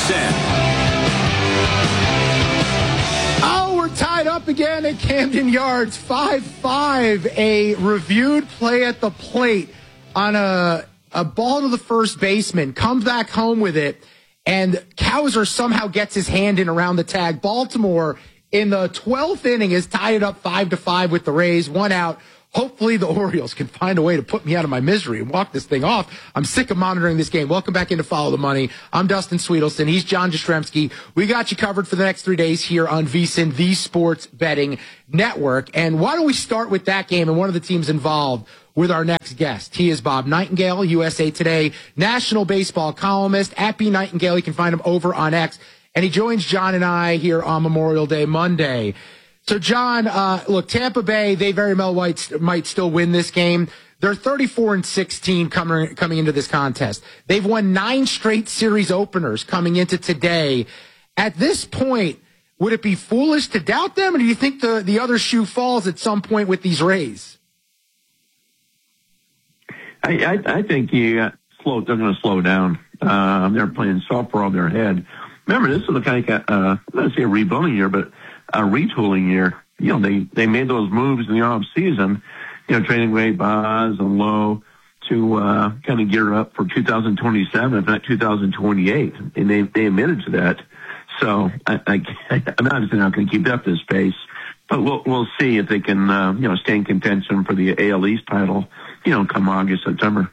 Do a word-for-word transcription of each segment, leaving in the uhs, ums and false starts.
Sen. Oh, we're tied up again at Camden Yards. five five, a reviewed play at the plate on a, a ball to the first baseman. Comes back home with it, and Cowser somehow gets his hand in around the tag. Baltimore, in the twelfth inning, is tied it up five to five with the Rays. One out. Hopefully the Orioles can find a way to put me out of my misery and walk this thing off. I'm sick of monitoring this game. Welcome back into Follow the Money. I'm Dustin Sweetelson. He's John Jastrzemski. We got you covered for the next three days here on VSiN, the Sports Betting Network. And why don't we start with that game and one of the teams involved with our next guest. He is Bob Nightingale, U S A Today national baseball columnist. At B Nightingale, you can find him over on X. And he joins John and I here on Memorial Day Monday. So, John, uh, look, Tampa Bay, they very well might, might still win this game. They're thirty-four and sixteen coming, coming into this contest. They've won nine straight series openers coming into today. At this point, would it be foolish to doubt them, or do you think the, the other shoe falls at some point with these Rays? I, I, I think you got slow, they're going to slow down. Uh, they're playing softball on their head. Remember, this is the kind of, uh, I'm not say a rebuilding year, but a retooling year. You know, they, they made those moves in the off season, you know, trading away Baz and Lowe to, uh, kind of gear up for two thousand twenty-seven, if not two thousand twenty-eight. And they, they admitted to that. So I, I, I'm obviously not going to keep up this pace, but we'll, we'll see if they can, uh, you know, stay in contention for the A L East title, you know, come August, September.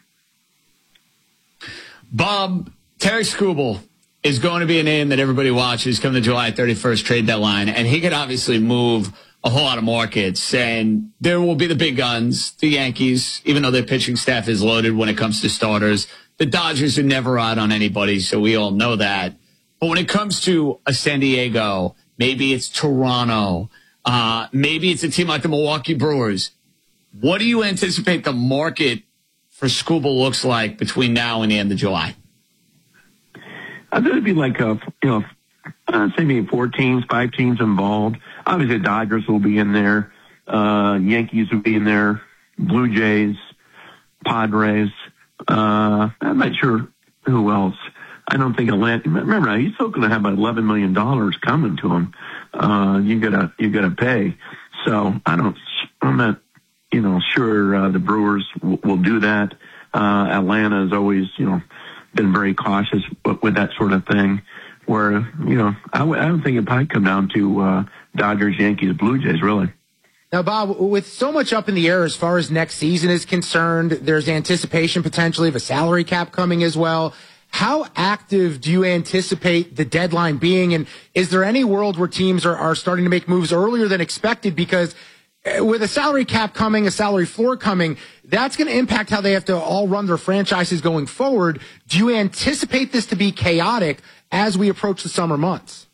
Bob, Terry Skubal is going to be a name that everybody watches come the July thirty-first trade deadline, and he could obviously move a whole lot of markets, and there will be the big guns, the Yankees, even though their pitching staff is loaded when it comes to starters. The Dodgers are never out on anybody, so we all know that. But when it comes to a San Diego, maybe it's Toronto, uh, maybe it's a team like the Milwaukee Brewers. What do you anticipate the market for Skubal looks like between now and the end of July? I think it'd be like, a, you know, I'd say maybe four teams, five teams involved. Obviously, the Dodgers will be in there. Uh, Yankees will be in there. Blue Jays, Padres. Uh, I'm not sure who else. I don't think Atlanta. Remember, he's still going to have eleven million dollars coming to him. Uh, you gotta, you gotta pay. So I don't, I'm not, you know, sure, uh, the Brewers will, will do that. Uh, Atlanta has always, you know, been very cautious with, with that sort of thing, where, you know, I, w- I don't think it might come down to uh, Dodgers, Yankees, Blue Jays, really. Now, Bob, with so much up in the air as far as next season is concerned, there's anticipation potentially of a salary cap coming as well. How active do you anticipate the deadline being? And is there any world where teams are, are starting to make moves earlier than expected? Because with a salary cap coming, a salary floor coming, that's going to impact how they have to all run their franchises going forward. Do you anticipate this to be chaotic as we approach the summer months?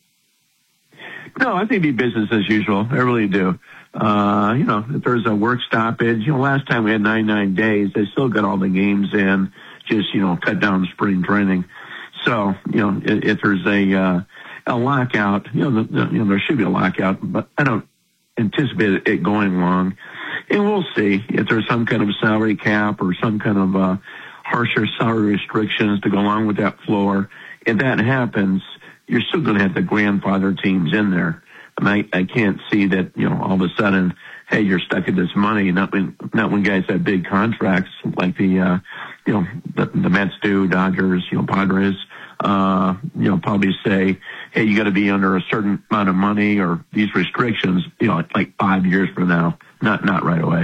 No, I think it'd be business as usual. I really do. Uh, you know, if there's a work stoppage, you know, last time we had ninety-nine days, they still got all the games in, just, you know, cut down spring training. So, you know, if, if there's a, uh, a lockout, you know, the, the, you know, there should be a lockout, but I don't anticipate it going long. And we'll see if there's some kind of salary cap or some kind of uh, harsher salary restrictions to go along with that floor. If that happens, you're still going to have the grandfather teams in there. And I, I can't see that, you know, all of a sudden, hey, you're stuck at this money. Not when, not when guys have big contracts like the, uh, you know, the, the Mets do, Dodgers, you know, Padres, uh, you know, probably say, hey, you got to be under a certain amount of money or these restrictions, you know, like five years from now, not, not right away.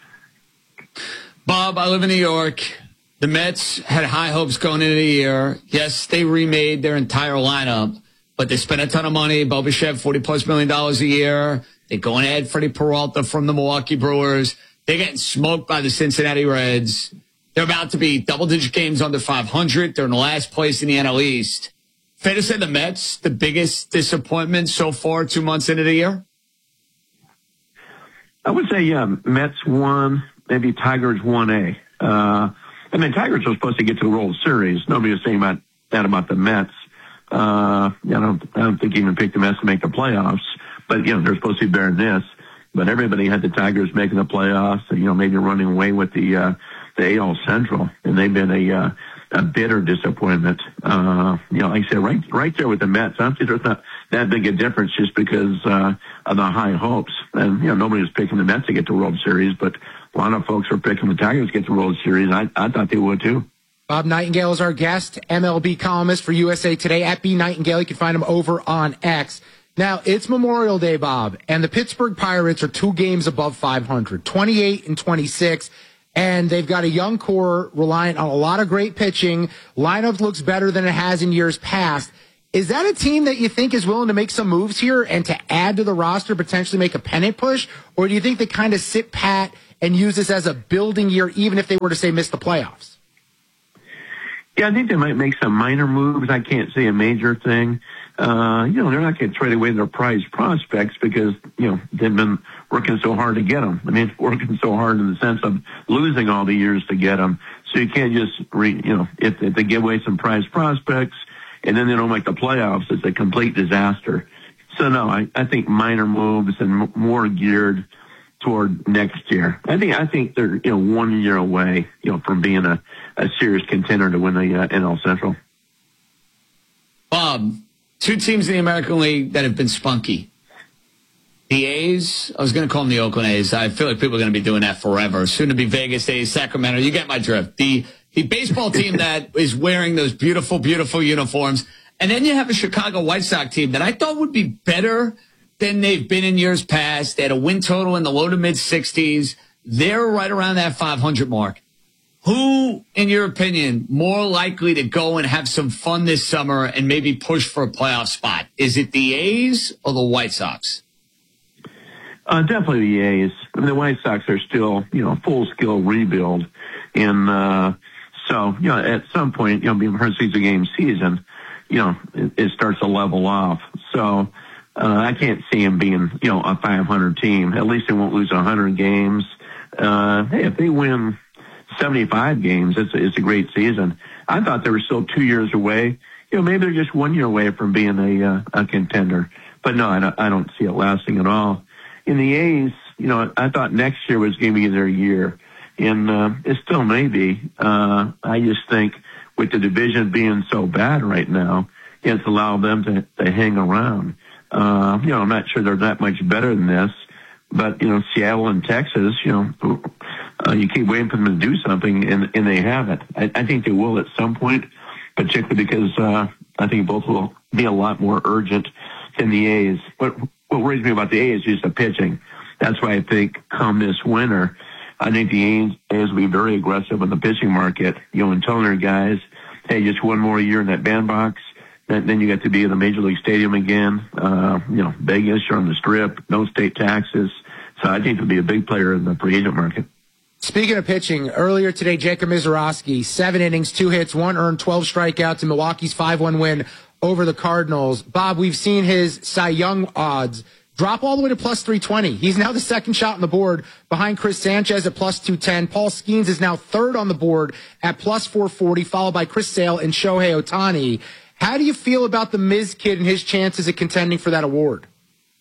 Bob, I live in New York. The Mets had high hopes going into the year. Yes, they remade their entire lineup, but they spent a ton of money. Bo Bichette, forty plus million dollars a year. They go and add Freddie Peralta from the Milwaukee Brewers. They're getting smoked by the Cincinnati Reds. They're about to be double-digit games under five hundred. They're in the last place in the N L East. Fair to say the Mets, the biggest disappointment so far two months into the year? I would say, yeah, Mets one, maybe Tigers one A. Uh, I mean, Tigers were supposed to get to the World Series. Nobody was saying about that about the Mets. Uh, I don't, I don't think even picked the Mets to make the playoffs, but, you know, they're supposed to be better than this. But everybody had the Tigers making the playoffs and, you know, maybe running away with the, uh, the A L Central. And they've been a, uh, a bitter disappointment. Uh, you know, like I said, right, right there with the Mets. I don't think there's not that big a difference just because, uh, of the high hopes. And, you know, nobody was picking the Mets to get the World Series, but a lot of folks were picking the Tigers to get the World Series. I, I thought they would too. Bob Nightingale is our guest, M L B columnist for U S A Today at B Nightingale. You can find him over on X. Now, it's Memorial Day, Bob, and the Pittsburgh Pirates are two games above five hundred, twenty-eight and twenty-six, and they've got a young core reliant on a lot of great pitching. Lineup looks better than it has in years past. Is that a team that you think is willing to make some moves here and to add to the roster, potentially make a pennant push, or do you think they kind of sit pat and use this as a building year, even if they were to, say, miss the playoffs? Yeah, I think they might make some minor moves. I can't say a major thing. Uh, you know, they're not going to trade away their prized prospects because, you know, they've been working so hard to get them. I mean, working so hard in the sense of losing all the years to get them. So you can't just, re, you know, if, if they give away some prized prospects and then they don't make the playoffs, it's a complete disaster. So, no, I, I think minor moves and m- more geared toward next year. I think I think they're, you know, one year away, you know, from being a, a serious contender to win the uh, N L Central. Bob, two teams in the American League that have been spunky. The A's, I was going to call them the Oakland A's. I feel like people are going to be doing that forever. Soon to be Vegas A's, Sacramento. You get my drift. The the baseball team that is wearing those beautiful, beautiful uniforms. And then you have a Chicago White Sox team that I thought would be better than they've been in years past. They had a win total in the low to mid sixties. They're right around that five hundred mark. Who, in your opinion, more likely to go and have some fun this summer and maybe push for a playoff spot? Is it the A's or the White Sox? Uh, definitely the A's. I mean, the White Sox are still, you know, full-scale rebuild. And uh, so, you know, at some point, you know, being a one hundred sixty game season, you know, it, it starts to level off. So, Uh, I can't see them being, you know, a five hundred team. At least they won't lose one hundred games. Uh, hey, if they win seventy-five games, it's a, it's a great season. I thought they were still two years away. You know, maybe they're just one year away from being a uh, a contender. But no, I don't, I don't see it lasting at all. In the A's, you know, I thought next year was going to be their year, and uh, it still may be. Uh, I just think with the division being so bad right now, it's allowed them to, to hang around. Uh, you know, I'm not sure they're that much better than this, but, you know, Seattle and Texas, you know, uh, you keep waiting for them to do something, and, and they haven't. I, I think they will at some point, particularly because uh, I think both will be a lot more urgent than the A's. What, what worries me about the A's is just the pitching. That's why I think come this winter, I think the A's, A's will be very aggressive in the pitching market, you know, and telling their guys, hey, just one more year in that bandbox. Then you get to be in the Major League Stadium again. Uh, you know, Vegas, you're on the Strip, no state taxes. So I think it'll be a big player in the free agent market. Speaking of pitching, earlier today, Jacob Misiorowski, seven innings, two hits, one earned, twelve strikeouts in Milwaukee's five one win over the Cardinals. Bob, we've seen his Cy Young odds drop all the way to plus three twenty. He's now the second shot on the board behind Chris Sanchez at plus two ten. Paul Skeens is now third on the board at plus four forty, followed by Chris Sale and Shohei Ohtani. How do you feel about the Miz kid and his chances of contending for that award?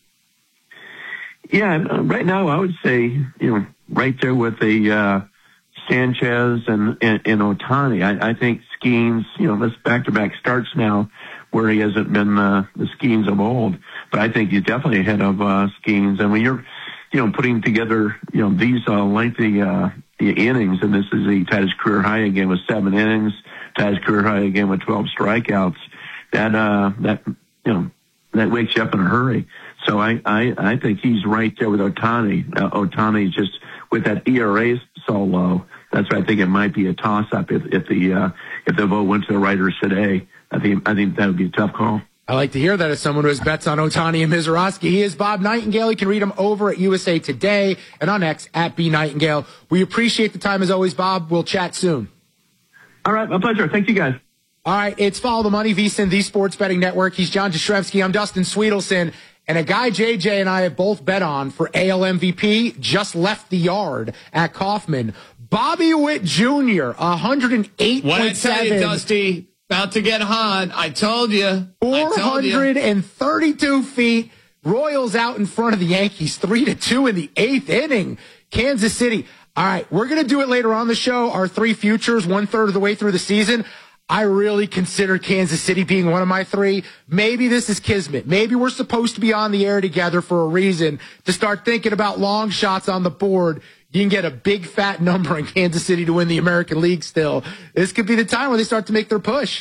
Yeah, right now I would say, you know, right there with the uh, Sanchez and, and, and Ohtani. I, I think Skeens, you know, this back-to-back starts now where he hasn't been uh, the Skeens of old. But I think he's definitely ahead of uh, Skeens. And when you're, you know, putting together, you know, these uh, lengthy uh, innings, and this is the tied his career high again with seven innings, tied his career high again with twelve strikeouts. That uh, that you know that wakes you up in a hurry. So I I, I think he's right there with Ohtani. Uh, Ohtani just with that E R A so low. That's why I think it might be a toss up if if the uh, if the vote went to the writers today. I think I think that would be a tough call. I like to hear that as someone who has bets on Ohtani and Misiorowski. He is Bob Nightingale. You can read him over at U S A Today and on X at B Nightingale. We appreciate the time as always, Bob. We'll chat soon. All right, my pleasure. Thank you, guys. All right, it's Follow the Money, VSiN, the Sports Betting Network. He's John Jastremski. I'm Dustin Sweetelson. And a guy J J and I have both bet on for A L M V P just left the yard at Kauffman. Bobby Witt Junior, one hundred eight point seven. What I tell you, Dusty, about to get hot. I told you. four hundred thirty-two feet. Royals out in front of the Yankees, three to two in the eighth inning. Kansas City. All right, we're going to do it later on the show. Our three futures, one third of the way through the season. I really consider Kansas City being one of my three. Maybe this is kismet. Maybe we're supposed to be on the air together for a reason to start thinking about long shots on the board. You can get a big fat number in Kansas City to win the American League still. This could be the time when they start to make their push.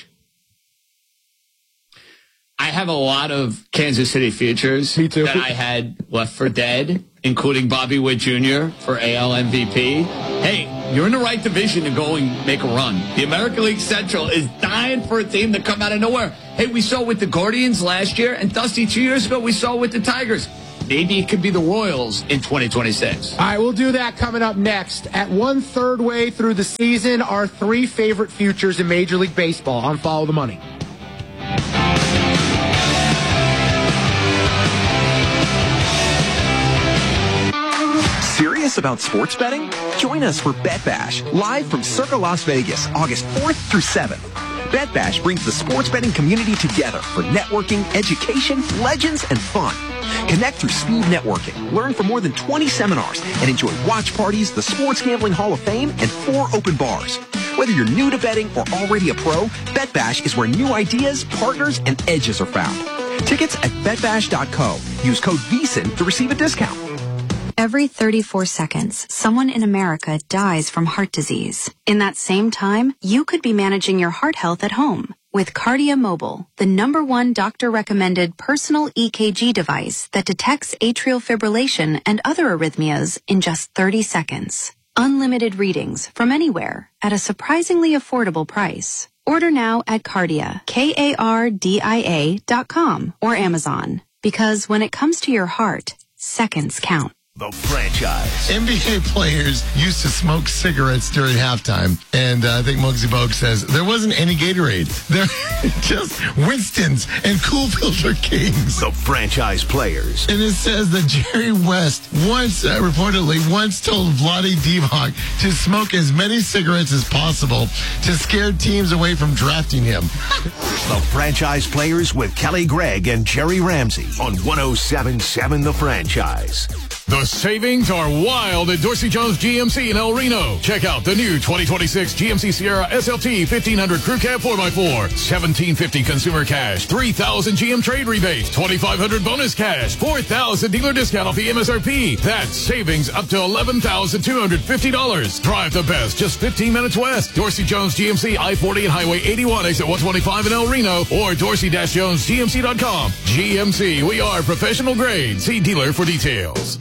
I have a lot of Kansas City futures Me too. that I had left for dead, including Bobby Witt Junior for A L M V P. Hey, you're in the right division to go and make a run. The American League Central is dying for a team to come out of nowhere. Hey, we saw with the Guardians last year, and Dusty, two years ago, we saw with the Tigers. Maybe it could be the Royals in twenty twenty-six. All right, we'll do that coming up next. At one-third way through the season, our three favorite futures in Major League Baseball on Follow the Money. Serious about sports betting? Join us for Bet Bash, live from Circa Las Vegas, August fourth through seventh. Bet Bash brings the sports betting community together for networking, education, legends, and fun. Connect through speed networking, learn from more than twenty seminars, and enjoy watch parties, the Sports Gambling Hall of Fame, and four open bars. Whether you're new to betting or already a pro, Bet Bash is where new ideas, partners, and edges are found. Tickets at bet bash dot co. Use code V S I N to receive a discount. Every thirty-four seconds, someone in America dies from heart disease. In that same time, you could be managing your heart health at home with Kardia Mobile, the number one doctor-recommended personal E K G device that detects atrial fibrillation and other arrhythmias in just thirty seconds. Unlimited readings from anywhere at a surprisingly affordable price. Order now at Kardia, K A R D I A dot com or Amazon. Because when it comes to your heart, seconds count. The Franchise. N B A players used to smoke cigarettes during halftime, and uh, I think Muggsy Bogues says there wasn't any Gatorade. There just Winston's and Cool Filter Kings. The Franchise players. And it says that Jerry West once, uh, reportedly, once told Vlade Divac to smoke as many cigarettes as possible to scare teams away from drafting him. The Franchise players with Kelly Gregg and Jerry Ramsey on one oh seven point seven The Franchise. The savings are wild at Dorsey Jones G M C in El Reno. Check out the new twenty twenty-six G M C Sierra S L T fifteen hundred Crew Cab four by four, seventeen fifty consumer cash, three thousand G M trade rebates, twenty-five hundred bonus cash, four thousand dealer discount off the M S R P. That's savings up to eleven thousand two hundred fifty dollars. Drive the best, just fifteen minutes west. Dorsey Jones G M C I forty and Highway eighty-one, exit one twenty-five in El Reno, or dorsey jones G M C dot com. G M C, we are professional grade. See dealer for details.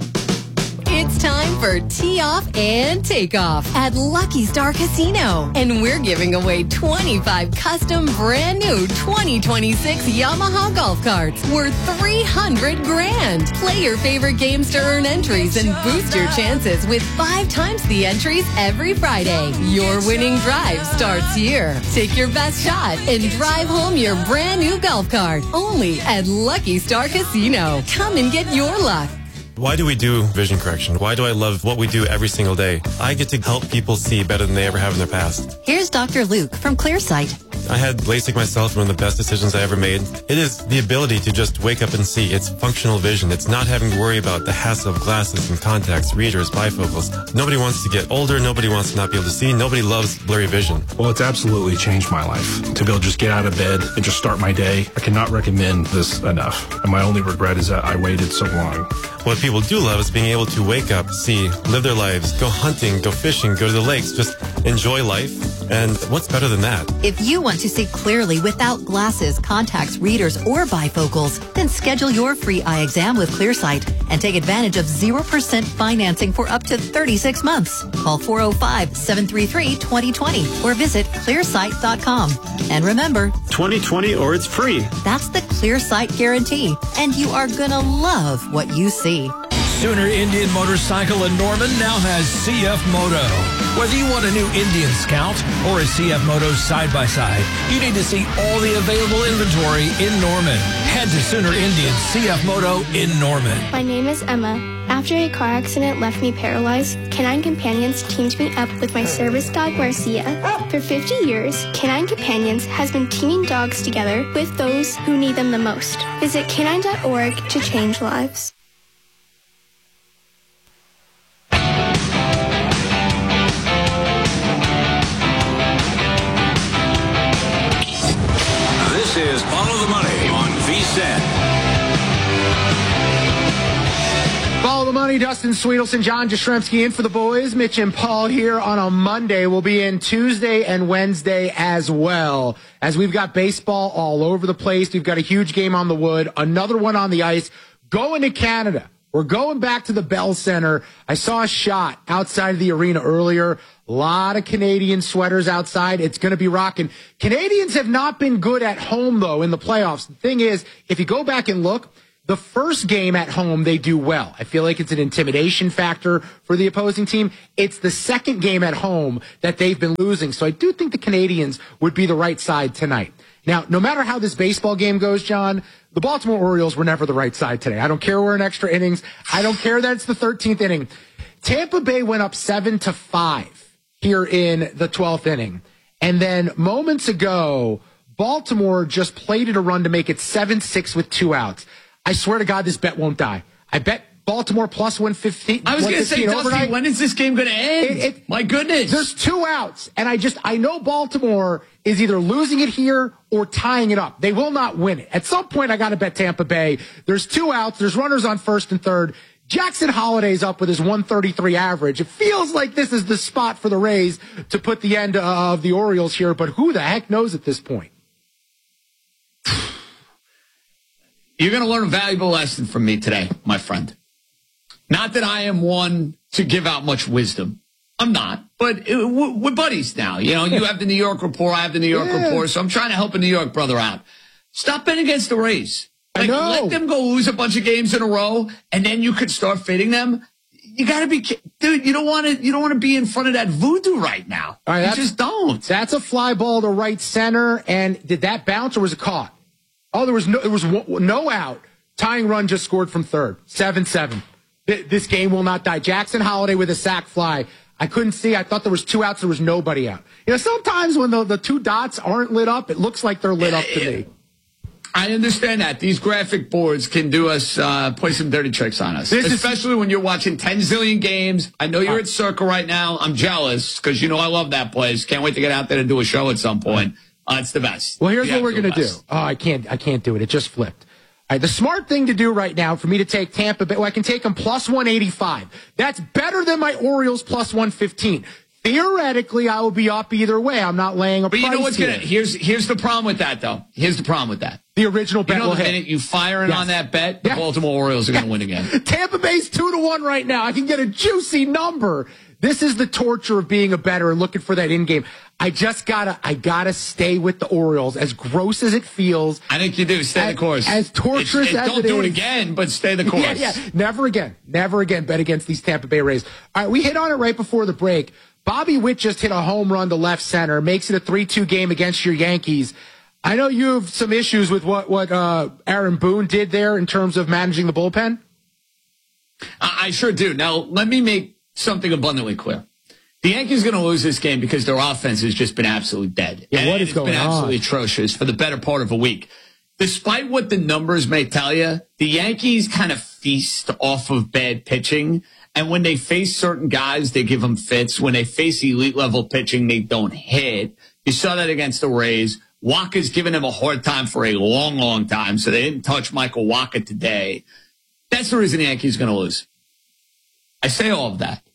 It's time for Tee Off and Takeoff at Lucky Star Casino. And we're giving away twenty-five custom brand new twenty twenty-six Yamaha golf carts worth three hundred grand. Play your favorite games to earn entries and boost your chances with five times the entries every Friday. Your winning drive starts here. Take your best shot and drive home your brand new golf cart. Only at Lucky Star Casino. Come and get your luck. Why do we do vision correction? Why do I love what we do every single day? I get to help people see better than they ever have in their past. Here's Doctor Luke from Clearsight. I had LASIK myself, one of the best decisions I ever made. It is the ability to just wake up and see. It's functional vision. It's not having to worry about the hassle of glasses and contacts, readers, bifocals. Nobody wants to get older. Nobody wants to not be able to see. Nobody loves blurry vision. Well, it's absolutely changed my life. To be able to just get out of bed and just start my day, I cannot recommend this enough. And my only regret is that I waited so long. What people do love is being able to wake up, see, live their lives, go hunting, go fishing, go to the lakes, just enjoy life. And what's better than that? If you want to see clearly without glasses, contacts, readers, or bifocals, then schedule your free eye exam with Clearsight and take advantage of zero percent financing for up to thirty-six months. Call four oh five, seven three three, two oh two oh or visit clearsight dot com. And remember, twenty twenty or it's free. That's the Clearsight guarantee, and you are gonna love what you see. Sooner Indian Motorcycle in Norman now has C F Moto. Whether you want a new Indian Scout or a C F Moto side-by-side, you need to see all the available inventory in Norman. Head to Sooner Indian C F Moto in Norman. My name is Emma. After a car accident left me paralyzed, Canine Companions teamed me up with my service dog, Marcia. For fifty years, Canine Companions has been teaming dogs together with those who need them the most. Visit canine dot org to change lives. the Money on V S I N. Follow the Money, Dustin Sweetelson, John Jastrzemski in for the boys. Mitch and Paul here on a Monday. We'll be in Tuesday and Wednesday as well, as we've got baseball all over the place. We've got a huge game on the wood, another one on the ice, going to Canada. We're going back to the Bell Center. I saw a shot outside of the arena earlier. A lot of Canadian sweaters outside. It's going to be rocking. Canadians have not been good at home, though, in the playoffs. The thing is, if you go back and look, the first game at home, they do well. I feel like it's an intimidation factor for the opposing team. It's the second game at home that they've been losing. So I do think the Canadians would be the right side tonight. Now, no matter how this baseball game goes, John, the Baltimore Orioles were never the right side today. I don't care we're in extra innings. I don't care that it's the thirteenth inning. Tampa Bay went up seven to five here in the twelfth inning. And then moments ago, Baltimore just plated a run to make it seven six with two outs. I swear to God, this bet won't die. I bet Baltimore plus one fifteen. I was going to say, Dusty, when is this game going to end? It, it, My goodness. There's two outs, and I just, I know Baltimore is either losing it here or tying it up. They will not win it. At some point, I got to bet Tampa Bay. There's two outs. There's runners on first and third. Jackson Holliday's up with his one thirty-three average. It feels like this is the spot for the Rays to put the end of the Orioles here, but who the heck knows at this point? You're going to learn a valuable lesson from me today, my friend. Not that I am one to give out much wisdom. I'm not, but we're buddies now. You know, you have the New York Report, I have the New York yeah. Report, so I'm trying to help a New York brother out. Stop betting against the Rays. Like, let them go lose a bunch of games in a row, and then you could start fading them. You got to be, dude. You don't want to. You don't want to be in front of that voodoo right now. All right, you just don't. That's a fly ball to right center, and did that bounce or was it caught? Oh, there was no. There was no out. Tying run just scored from third. seven seven. This game will not die. Jackson Holliday with a sac fly. I couldn't see. I thought there was two outs. There was nobody out. You know, sometimes when the, the two dots aren't lit up, it looks like they're lit up to me. I understand that. These graphic boards can do us, uh, play some dirty tricks on us. This Especially is, when you're watching ten zillion games. I know you're uh, at Circa right now. I'm jealous because, you know, I love that place. Can't wait to get out there and do a show at some point. Uh, it's the best. Well, here's the what we're going to do. Oh, I can't, I can't do it. It just flipped. All right, the smart thing to do right now for me to take Tampa Bay, well, I can take them plus one eighty-five. That's better than my Orioles plus one fifteen. Theoretically, I will be up either way. I'm not laying a but price you know what's here. Gonna, here's here's the problem with that, though. Here's the problem with that. The original bet you know will the hit. minute you fire in yes. on that bet, the yes. Baltimore Orioles are going to win again. Tampa Bay's two to one right now. I can get a juicy number. This is the torture of being a bettor and looking for that in game. I just gotta, I gotta stay with the Orioles. As gross as it feels, I think you do. Stay as, the course. As torturous it's, it, as don't it do is. it again, but stay the course. Yeah, yeah. Never again. Never again bet against these Tampa Bay Rays. All right, we hit on it right before the break. Bobby Witt just hit a home run to left center, makes it a three two game against your Yankees. I know you have some issues with what what uh, Aaron Boone did there in terms of managing the bullpen. I, I sure do. Now let me make something abundantly clear. The Yankees are going to lose this game because their offense has just been absolutely dead. Yeah, what is it's going been absolutely on? atrocious for the better part of a week. Despite what the numbers may tell you, the Yankees kind of feast off of bad pitching. And when they face certain guys, they give them fits. When they face elite level pitching, they don't hit. You saw that against the Rays. Walker's given them a hard time for a long, long time. So they didn't touch Michael Walker today. That's the reason the Yankees are going to lose. I say all of that.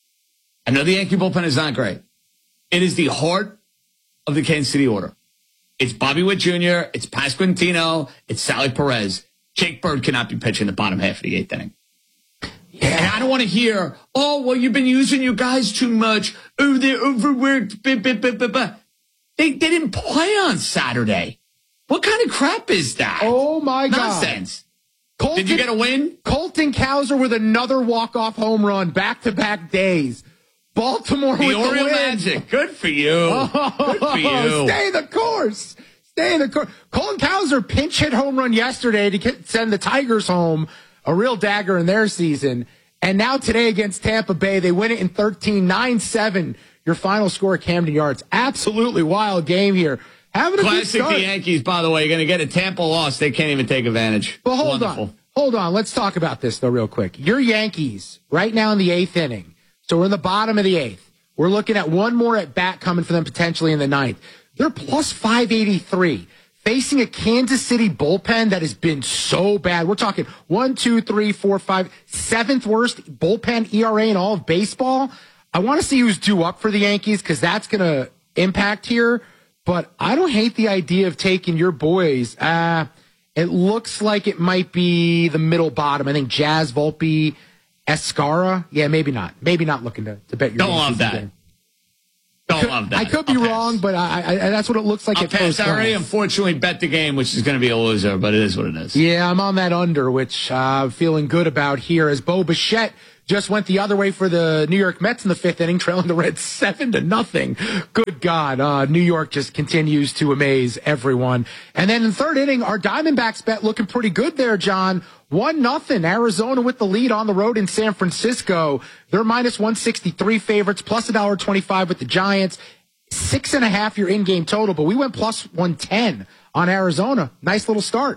I know the Yankee bullpen is not great. It is the heart of the Kansas City order. It's Bobby Witt Junior It's Pasquantino. It's Sally Perez. Jake Bird cannot be pitching the bottom half of the eighth inning. Yeah. And I don't want to hear, oh, well, you've been using your guys too much. Oh, they're overworked. Bah, bah, bah, bah, bah. They, they didn't play on Saturday. What kind of crap is that? Oh, my God. Nonsense. Colton, Did you get a win? Colton Cowser with another walk-off home run, back-to-back days. Baltimore the with Oriole the win. Magic. Good for you. Oh, Good for you. Stay the course. Stay the course. Colton Cowser pinch hit home run yesterday to get, send the Tigers home. A real dagger in their season. And now today against Tampa Bay, they win it in thirteen, nine seven. Your final score at Camden Yards. Absolutely wild game here. Having a Classic good start. The Yankees, by the way. You're going to get a Tampa loss. They can't even take advantage. Well, hold Wonderful. on. Hold on. Let's talk about this, though, real quick. Your Yankees, right now in the eighth inning. So we're in the bottom of the eighth. We're looking at one more at bat coming for them potentially in the ninth. They're plus five eighty-three. facing a Kansas City bullpen that has been so bad. We're talking one, two, three, four, five, seventh worst bullpen E R A in all of baseball. I want to see who's due up for the Yankees because that's going to impact here. But I don't hate the idea of taking your boys. Uh, it looks like it might be the middle bottom. I think Jazz, Volpe, Escara. Yeah, maybe not. Maybe not looking to, to bet your Don't Yankees love that. game. Don't could, love that. I could be I'll wrong, pass. but I, I, that's what it looks like I'll at pass. first I already glance. unfortunately bet the game, which is going to be a loser, but it is what it is. Yeah, I'm on that under, which uh, I'm feeling good about here as Bo Bichette just went the other way for the New York Mets in the fifth inning, trailing the Reds seven to nothing. Good God, uh, New York just continues to amaze everyone. And then in the third inning, our Diamondbacks bet looking pretty good there, John. One nothing. Arizona with the lead on the road in San Francisco. They're minus one sixty-three favorites, plus one dollar twenty-five with the Giants. Six and a half your in-game total, but we went plus one ten on Arizona. Nice little start.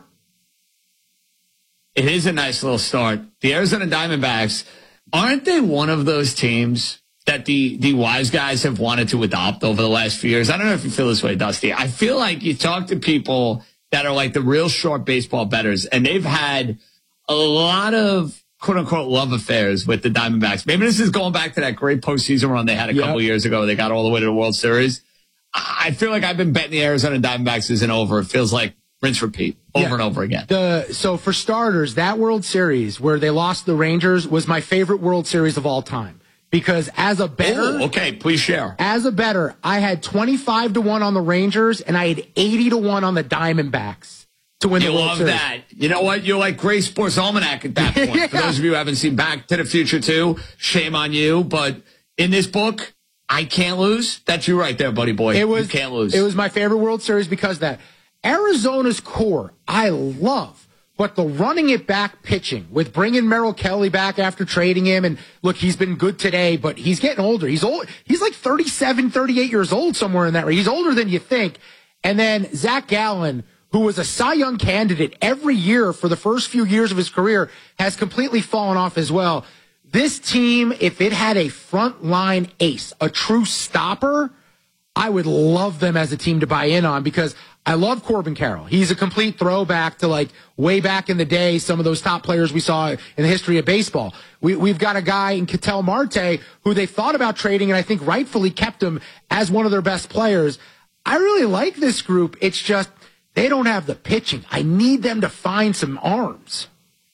It is a nice little start. The Arizona Diamondbacks, aren't they one of those teams that the, the wise guys have wanted to adopt over the last few years? I don't know if you feel this way, Dusty. I feel like you talk to people that are like the real short baseball bettors, and they've had a lot of quote-unquote love affairs with the Diamondbacks. Maybe this is going back to that great postseason run they had a Yep. couple years ago. They got all the way to the World Series. I feel like I've been betting the Arizona Diamondbacks isn't over. It feels like rinse, repeat, over Yeah. and over again. The so for starters, that World Series where they lost the Rangers was my favorite World Series of all time because as a bettor, Oh, okay, please share. as a bettor, I had twenty-five to one on the Rangers and I had eighty to one on the Diamondbacks to win You the World love Series. that. You know what? You're like Gray Sports Almanac at that point. Yeah. For those of you who haven't seen Back to the Future two, shame on you. But in this book, I can't lose. That's you right there, buddy boy. It was, you can't lose. It was my favorite World Series because of that. Arizona's core, I love, but the running it back pitching with bringing Merrill Kelly back after trading him. And look, he's been good today, but he's getting older. He's old. He's like thirty-seven, thirty-eight years old somewhere in that range. He's older than you think. And then Zach Gallen, who was a Cy Young candidate every year for the first few years of his career, has completely fallen off as well. This team, if it had a frontline ace, a true stopper, I would love them as a team to buy in on because I love Corbin Carroll. He's a complete throwback to like way back in the day, some of those top players we saw in the history of baseball. We, we've got a guy in Ketel Marte who they thought about trading and I think rightfully kept him as one of their best players. I really like this group. It's just they don't have the pitching. I need them to find some arms.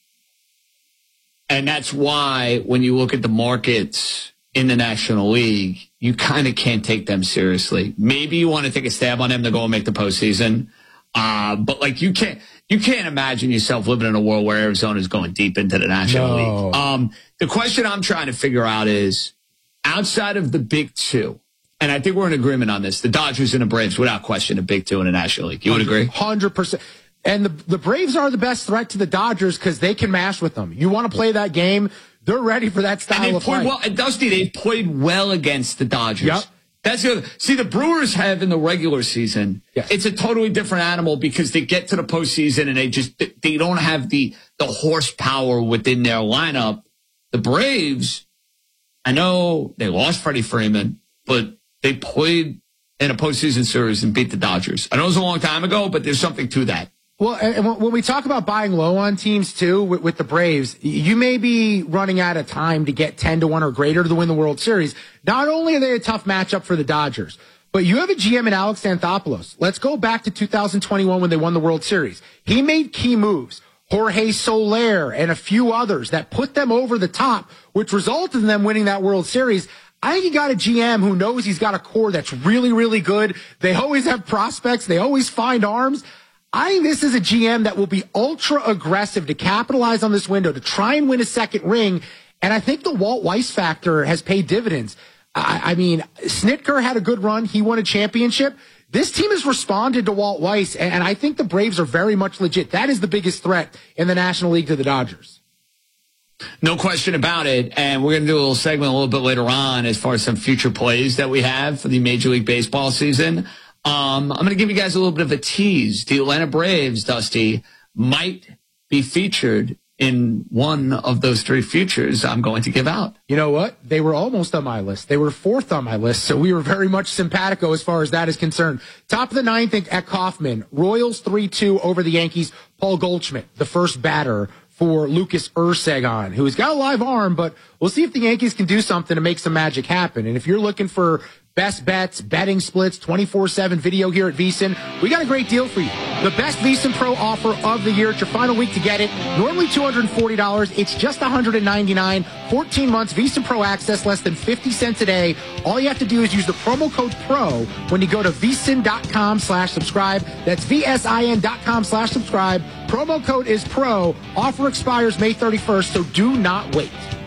And that's why when you look at the markets in the National League, you kind of can't take them seriously. Maybe you want to take a stab on them to go and make the postseason. Uh, but like you can't, you can't imagine yourself living in a world where Arizona is going deep into the National No. League. Um, the question I'm trying to figure out is outside of the big two, and I think we're in agreement on this, the Dodgers and the Braves, without question, the big two in the National League. You would agree? one hundred percent. And the, the Braves are the best threat to the Dodgers because they can mash with them. You want to play that game, they're ready for that style And they of played play. well. And Dusty, they played well against the Dodgers. Yep. That's the other. See, the Brewers have in the regular season, Yes. it's a totally different animal because they get to the postseason and they just they don't have the the horsepower within their lineup. The Braves, I know they lost Freddie Freeman, but they played in a postseason series and beat the Dodgers. I know it was a long time ago, but there's something to that. Well, and when we talk about buying low on teams too, with, with the Braves, you may be running out of time to get ten to one or greater to win the World Series. Not only are they a tough matchup for the Dodgers, but you have a G M in Alex Anthopoulos. Let's go back to two thousand twenty-one when they won the World Series. He made key moves. Jorge Soler and a few others that put them over the top, which resulted in them winning that World Series. I think you got a G M who knows he's got a core that's really, really good. They always have prospects. They always find arms. I think this is a G M that will be ultra aggressive to capitalize on this window to try and win a second ring. And I think the Walt Weiss factor has paid dividends. I, I mean, Snitker had a good run. He won a championship. This team has responded to Walt Weiss, and, and I think the Braves are very much legit. That is the biggest threat in the National League to the Dodgers. No question about it. And we're going to do a little segment a little bit later on as far as some future plays that we have for the Major League Baseball season. Um, I'm going to give you guys a little bit of a tease. The Atlanta Braves, Dusty, might be featured in one of those three futures, I'm going to give out. You know what? They were almost on my list. They were fourth on my list, so we were very much simpatico as far as that is concerned. Top of the ninth at Kauffman, Royals three two over the Yankees. Paul Goldschmidt, the first batter for Lucas Ercegon, who has got a live arm, but we'll see if the Yankees can do something to make some magic happen. And if you're looking for best bets, betting splits, twenty-four seven video here at VSiN, we got a great deal for you. The best VSiN Pro offer of the year. It's your final week to get it. Normally two hundred forty dollars. It's just one hundred ninety-nine dollars. fourteen months, VSiN Pro access, less than fifty cents a day. All you have to do is use the promo code PRO when you go to vsin.com slash subscribe. That's V-S-I-N dot com slash subscribe. Promo code is PRO. Offer expires May thirty-first, so do not wait.